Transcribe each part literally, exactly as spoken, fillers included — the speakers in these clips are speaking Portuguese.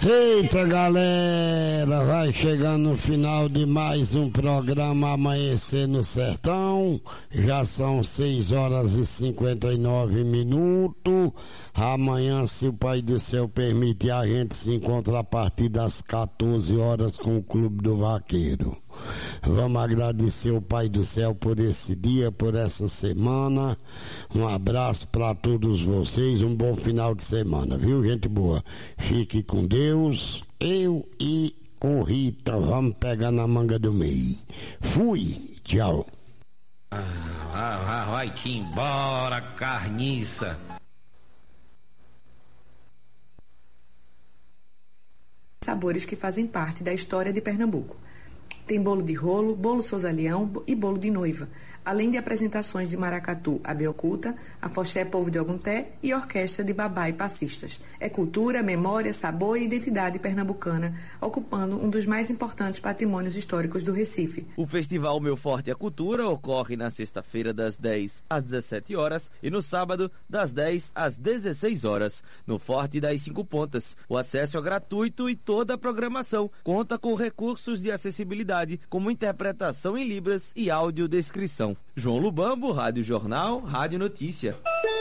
Eita, galera, vai chegando no final de mais um programa Amanhecer no Sertão. Já são seis horas e cinquenta e nove minutos. Amanhã, se o Pai do Céu permitir, a gente se encontra a partir das quatorze horas com o Clube do Vaqueiro. Vamos agradecer o Pai do Céu por esse dia, por essa semana. Um abraço para todos vocês, um bom final de semana, viu, gente boa? Fique com Deus. Eu e o Rita vamos pegar na manga do meio. Fui, tchau. Ah, vai, vai, vai-te embora, carniça. Sabores que fazem parte da história de Pernambuco. Tem bolo de rolo, bolo Souza Leão e bolo de noiva, além de apresentações de maracatu Abeoculta, afoxé Povo de Ogunté e orquestra de babá e passistas. É cultura, memória, sabor e identidade pernambucana, ocupando um dos mais importantes patrimônios históricos do Recife. O Festival Meu Forte é Cultura ocorre na sexta-feira das dez às dezessete horas e no sábado das dez às dezesseis horas, no Forte das Cinco Pontas. O acesso é gratuito e toda a programação conta com recursos de acessibilidade, como interpretação em Libras e audiodescrição. João Lubambo, Rádio Jornal, Rádio Notícia.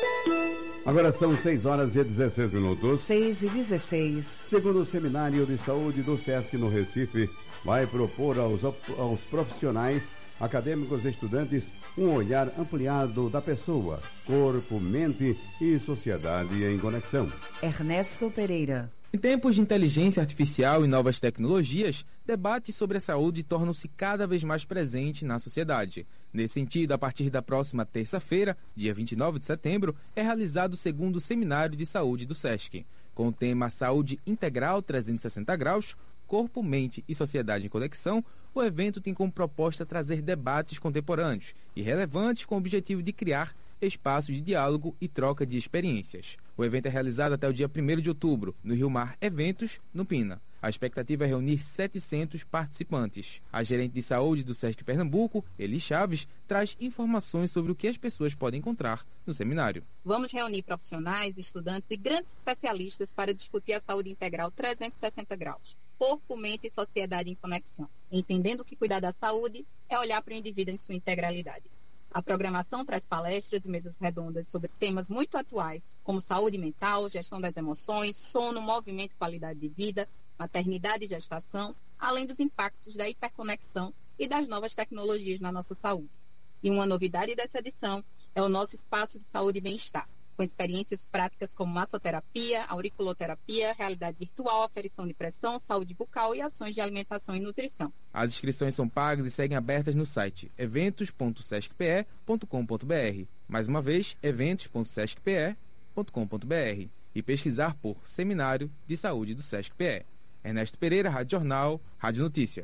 Agora são seis horas e dezesseis minutos. seis e dezesseis. Segundo o Seminário de Saúde do SESC no Recife, vai propor aos, aos profissionais, acadêmicos e estudantes um olhar ampliado da pessoa, corpo, mente e sociedade em conexão. Ernesto Pereira. Em tempos de inteligência artificial e novas tecnologias, debates sobre a saúde tornam-se cada vez mais presentes na sociedade. Nesse sentido, a partir da próxima terça-feira, dia vinte e nove de setembro, é realizado o segundo Seminário de Saúde do SESC. Com o tema Saúde Integral trezentos e sessenta graus, Corpo, Mente e Sociedade em Conexão, o evento tem como proposta trazer debates contemporâneos e relevantes com o objetivo de criar espaços de diálogo e troca de experiências. O evento é realizado até o dia primeiro de outubro, no Rio Mar Eventos, no Pina. A expectativa é reunir setecentos participantes. A gerente de saúde do SESC Pernambuco, Eli Chaves, traz informações sobre o que as pessoas podem encontrar no seminário. Vamos reunir profissionais, estudantes e grandes especialistas para discutir a saúde integral trezentos e sessenta graus. Corpo, mente e sociedade em conexão. Entendendo que cuidar da saúde é olhar para o indivíduo em sua integralidade. A programação traz palestras e mesas redondas sobre temas muito atuais, como saúde mental, gestão das emoções, sono, movimento e qualidade de vida, maternidade e gestação, além dos impactos da hiperconexão e das novas tecnologias na nossa saúde. E uma novidade dessa edição é o nosso espaço de saúde e bem-estar, com experiências práticas como massoterapia, auriculoterapia, realidade virtual, aferição de pressão, saúde bucal e ações de alimentação e nutrição. As inscrições são pagas e seguem abertas no site eventos ponto sescpe ponto com ponto br. Mais uma vez, eventos ponto sescpe ponto com ponto br e pesquisar por Seminário de Saúde do SESC-P E. Ernesto Pereira, Rádio Jornal, Rádio Notícia.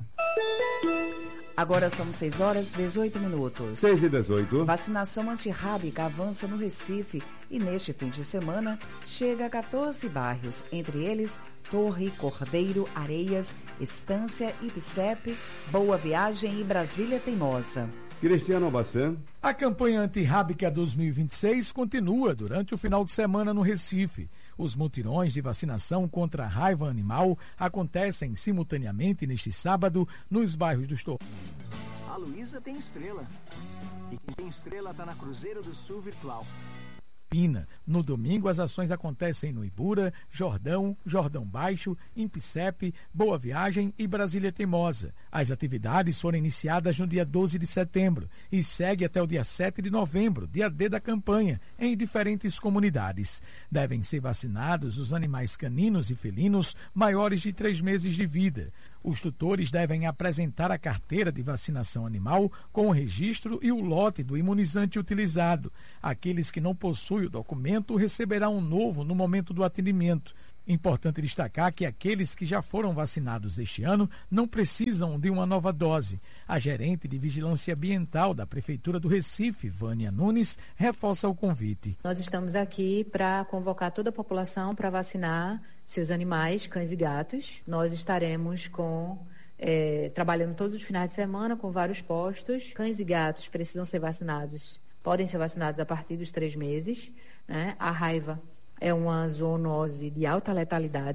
Agora são seis horas e dezoito minutos. seis e dezoito. Vacinação antirrábica avança no Recife e neste fim de semana chega a quatorze bairros, entre eles Torre, Cordeiro, Areias, Estância, Ipicep, Boa Viagem e Brasília Teimosa. Cristiano Bassan. A campanha antirrábica dois mil e vinte e seis continua durante o final de semana no Recife. Os mutirões de vacinação contra a raiva animal acontecem simultaneamente neste sábado nos bairros dos Torres. A Luísa tem estrela. E quem tem estrela está na Cruzeiro do Sul Virtual. Pina. No domingo, as ações acontecem no Ibura, Jordão, Jordão Baixo, Impicep, Boa Viagem e Brasília Teimosa. As atividades foram iniciadas no dia doze de setembro e segue até o dia sete de novembro, dia D da campanha, em diferentes comunidades. Devem ser vacinados os animais caninos e felinos maiores de três meses de vida. Os tutores devem apresentar a carteira de vacinação animal com o registro e o lote do imunizante utilizado. Aqueles que não possuem o documento receberão um novo no momento do atendimento. Importante destacar que aqueles que já foram vacinados este ano não precisam de uma nova dose. A gerente de Vigilância Ambiental da Prefeitura do Recife, Vânia Nunes, reforça o convite. Nós estamos aqui para convocar toda a população para vacinar seus animais, cães e gatos. Nós estaremos com, é, trabalhando todos os finais de semana com vários postos. Cães e gatos precisam ser vacinados, podem ser vacinados a partir dos três meses, né? A raiva é uma zoonose de alta letalidade.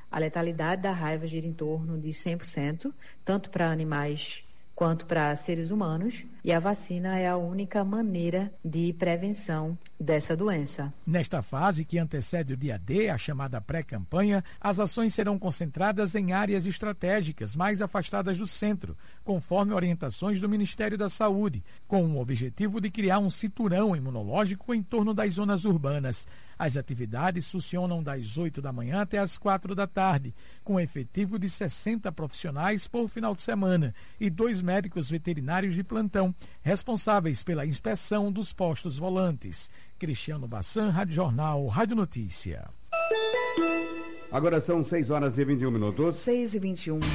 A letalidade da raiva gira em torno de cem por cento, tanto para animais quanto para seres humanos, e a vacina é a única maneira de prevenção dessa doença. Nesta fase que antecede o dia D, a chamada pré-campanha, as ações serão concentradas em áreas estratégicas mais afastadas do centro, conforme orientações do Ministério da Saúde, com o objetivo de criar um cinturão imunológico em torno das zonas urbanas. As atividades funcionam das oito da manhã até as quatro da tarde, com efetivo de sessenta profissionais por final de semana e dois médicos veterinários de plantão, responsáveis pela inspeção dos postos volantes. Cristiano Bassan, Rádio Jornal, Rádio Notícia. Agora são seis horas e vinte e um minutos. seis e vinte e um.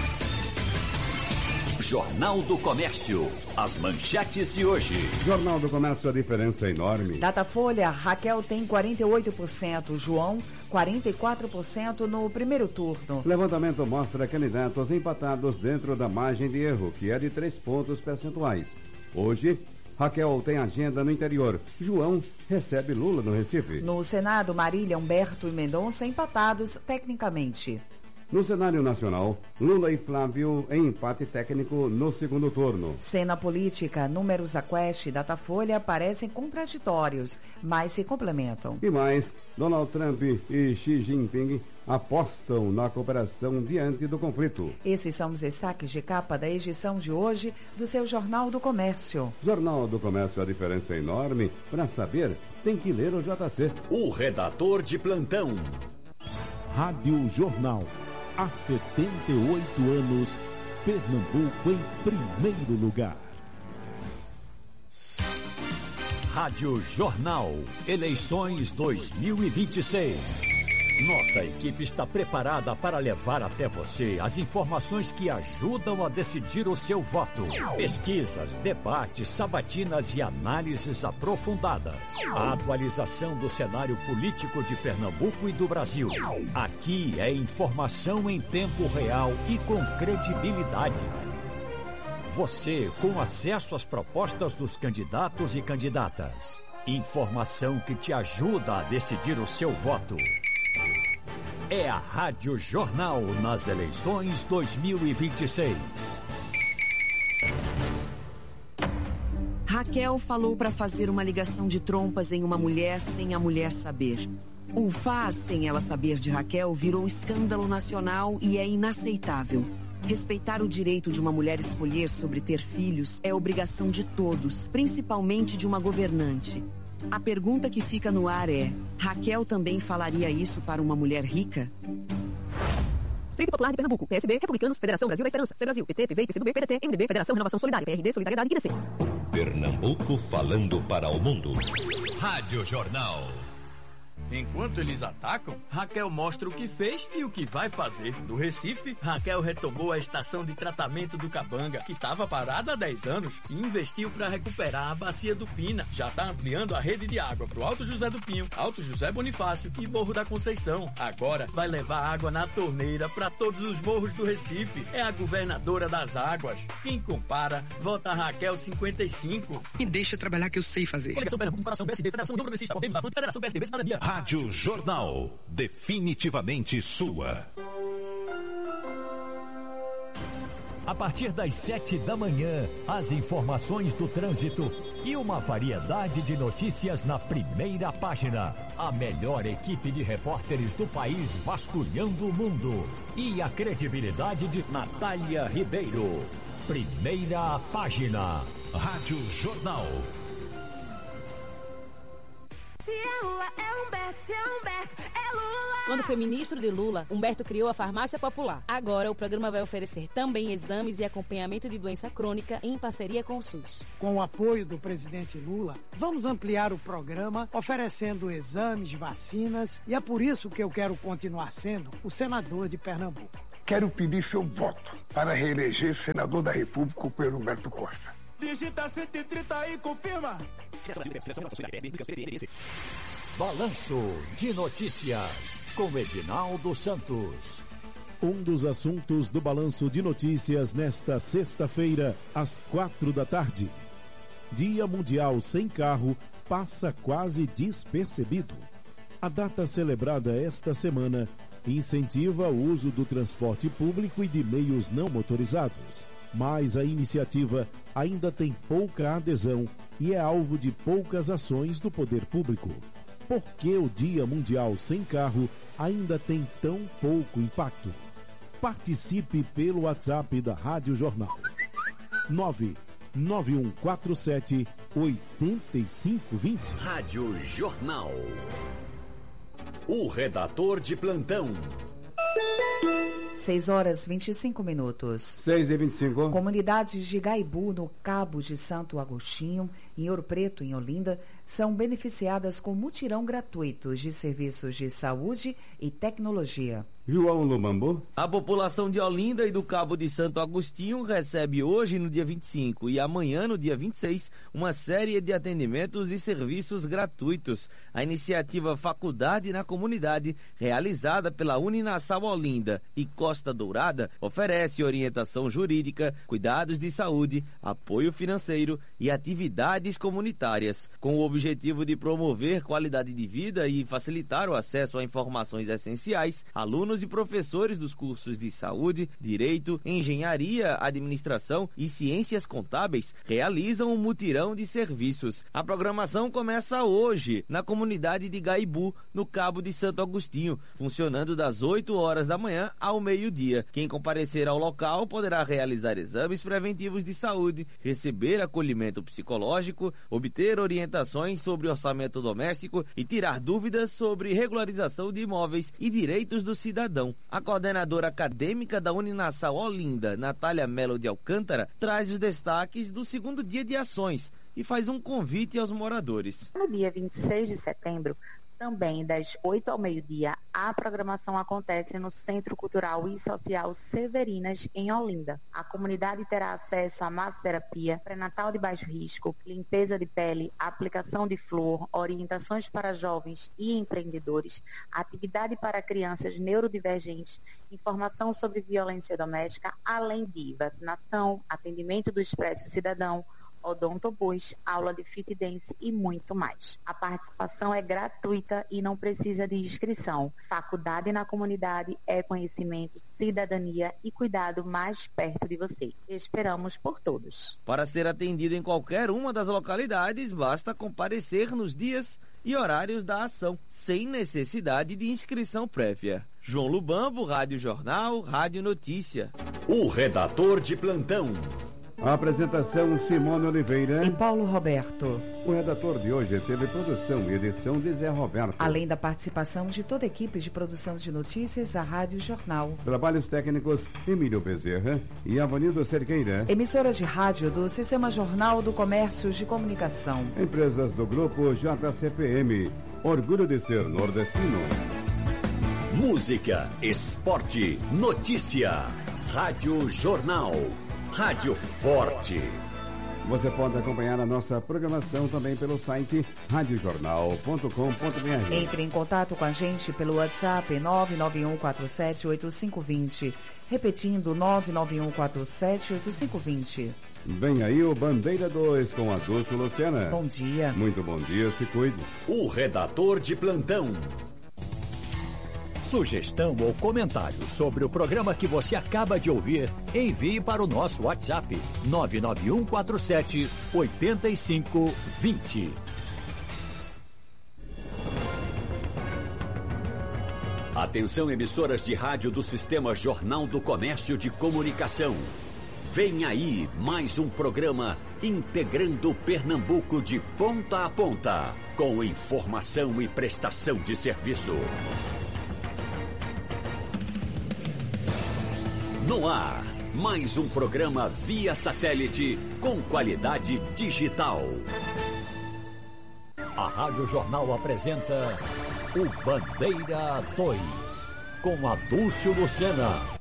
Jornal do Comércio. As manchetes de hoje. Jornal do Comércio, a diferença é enorme. Datafolha, Raquel tem quarenta e oito por cento, João quarenta e quatro por cento no primeiro turno. Levantamento mostra candidatos empatados dentro da margem de erro, que é de três pontos percentuais. Hoje, Raquel tem agenda no interior. João recebe Lula no Recife. No Senado, Marília, Humberto e Mendonça empatados tecnicamente. No cenário nacional, Lula e Flávio em empate técnico no segundo turno. Cena política, números da Quest e Datafolha parecem contraditórios, mas se complementam. E mais, Donald Trump e Xi Jinping apostam na cooperação diante do conflito. Esses são os destaques de capa da edição de hoje do seu Jornal do Comércio. Jornal do Comércio, a diferença é enorme. Para saber, tem que ler o J C. O redator de plantão. Rádio Jornal. Há setenta e oito anos, Pernambuco em primeiro lugar. Rádio Jornal, eleições dois mil e vinte e seis. Nossa equipe está preparada para levar até você as informações que ajudam a decidir o seu voto. Pesquisas, debates, sabatinas e análises aprofundadas. A atualização do cenário político de Pernambuco e do Brasil. Aqui é informação em tempo real e com credibilidade. Você com acesso às propostas dos candidatos e candidatas. Informação que te ajuda a decidir o seu voto. É a Rádio Jornal nas eleições dois mil e vinte e seis. Raquel falou para fazer uma ligação de trompas em uma mulher sem a mulher saber. O faz sem ela saber de Raquel virou escândalo nacional e é inaceitável. Respeitar o direito de uma mulher escolher sobre ter filhos é obrigação de todos, principalmente de uma governante. A pergunta que fica no ar é: Raquel também falaria isso para uma mulher rica? Frente Popular de Pernambuco, P S B, Republicanos, Federação Brasil da Esperança, Federação, P T, P V, P C do B, P D T, M D B, Federação Renovação Solidária, P R D, Solidariedade e P D C. Pernambuco falando para o mundo. Rádio Jornal. Enquanto eles atacam, Raquel mostra o que fez e o que vai fazer. No Recife, Raquel retomou a estação de tratamento do Cabanga, que estava parada há dez anos, e investiu para recuperar a bacia do Pina. Já está ampliando a rede de água para o Alto José do Pinho, Alto José Bonifácio e Morro da Conceição. Agora vai levar água na torneira para todos os morros do Recife. É a governadora das águas. Quem compara, vota Raquel cinquenta e cinco. Me deixa trabalhar que eu sei fazer. Coligação Pernambuco, Comparação P S B, Federação União Progressista, Podemos, Afronta, Federação P S D B, Cidadania. Rádio Jornal, definitivamente sua. A partir das sete da manhã, as informações do trânsito e uma variedade de notícias na primeira página. A melhor equipe de repórteres do país vasculhando o mundo. E a credibilidade de Natália Ribeiro. Primeira página. Rádio Jornal. Se é Lula, é Humberto, se é Humberto, é Lula. Quando foi ministro de Lula, Humberto criou a Farmácia Popular. Agora, o programa vai oferecer também exames e acompanhamento de doença crônica em parceria com o SUS. Com o apoio do presidente Lula, vamos ampliar o programa, oferecendo exames, vacinas, e é por isso que eu quero continuar sendo o senador de Pernambuco. Quero pedir seu voto para reeleger senador da República pelo Humberto Costa. Digita cento e trinta e confirma. Balanço de Notícias, com Edinaldo Santos. Um dos assuntos do Balanço de Notícias nesta sexta-feira, às quatro da tarde. Dia Mundial Sem Carro passa quase despercebido. A data celebrada esta semana incentiva o uso do transporte público e de meios não motorizados. Mas a iniciativa ainda tem pouca adesão e é alvo de poucas ações do poder público. Por que o Dia Mundial Sem Carro ainda tem tão pouco impacto? Participe pelo WhatsApp da Rádio Jornal. nove nove um quatro sete oito cinco dois zero. Rádio Jornal. O redator de plantão. seis horas e vinte e cinco minutos. seis e vinte e cinco. Comunidades de Gaibu, no Cabo de Santo Agostinho, em Ouro Preto, em Olinda, são beneficiadas com mutirão gratuitos de serviços de saúde e tecnologia. João Lumambo. A população de Olinda e do Cabo de Santo Agostinho recebe hoje, no dia vinte e cinco, e amanhã, no dia vinte e seis, uma série de atendimentos e serviços gratuitos. A iniciativa Faculdade na Comunidade, realizada pela Uninassal Olinda e Costa Dourada, oferece orientação jurídica, cuidados de saúde, apoio financeiro e atividades comunitárias, com o objetivo de promover qualidade de vida e facilitar o acesso a informações essenciais. Alunos e professores dos cursos de saúde, direito, engenharia, administração e ciências contábeis realizam um mutirão de serviços. A programação começa hoje na comunidade de Gaibu, no Cabo de Santo Agostinho, funcionando das oito horas da manhã ao meio-dia. Quem comparecer ao local poderá realizar exames preventivos de saúde, receber acolhimento psicológico, obter orientações sobre orçamento doméstico e tirar dúvidas sobre regularização de imóveis e direitos do cidadão. A coordenadora acadêmica da Uninassal Olinda, Natália Melo de Alcântara, traz os destaques do segundo dia de ações e faz um convite aos moradores. No dia vinte e seis de setembro, também das oito ao meio-dia, a programação acontece no Centro Cultural e Social Severinas, em Olinda. A comunidade terá acesso a massoterapia, pré-natal de baixo risco, limpeza de pele, aplicação de flúor, orientações para jovens e empreendedores, atividade para crianças neurodivergentes, informação sobre violência doméstica, além de vacinação, atendimento do Expresso Cidadão, odontobus, aula de fit dance e muito mais. A participação é gratuita e não precisa de inscrição. Faculdade na Comunidade é conhecimento, cidadania e cuidado mais perto de você. Esperamos por todos. Para ser atendido em qualquer uma das localidades, basta comparecer nos dias e horários da ação, sem necessidade de inscrição prévia. João Lubambo, Rádio Jornal, Rádio Notícia. O redator de plantão. A apresentação Simone Oliveira e Paulo Roberto. O redator de hoje teve produção e edição de Zé Roberto. Além da participação de toda a equipe de produção de notícias, a Rádio Jornal. Trabalhos técnicos, Emílio Bezerra e Avanildo Cerqueira. Emissora de rádio do Sistema Jornal do Comércio de Comunicação. Empresas do Grupo J C P M. Orgulho de ser nordestino. Música, esporte, notícia. Rádio Jornal. Rádio Forte. Você pode acompanhar a nossa programação também pelo site rádio jornal ponto com ponto b r. Entre em contato com a gente pelo WhatsApp nove nove um quatro sete oito cinco dois zero. Repetindo, nove nove um quatro sete oito cinco dois zero. Vem aí o Bandeira dois com a Dulce Luciana. Bom dia. Muito bom dia, se cuide. O redator de plantão. Sugestão ou comentário sobre o programa que você acaba de ouvir, envie para o nosso WhatsApp nove nove um quatro sete oito cinco dois zero. Atenção, emissoras de rádio do Sistema Jornal do Comércio de Comunicação. Vem aí mais um programa integrando Pernambuco de ponta a ponta, com informação e prestação de serviço. No ar, mais um programa via satélite com qualidade digital. A Rádio Jornal apresenta o Bandeira dois, com Adúlcio Lucena.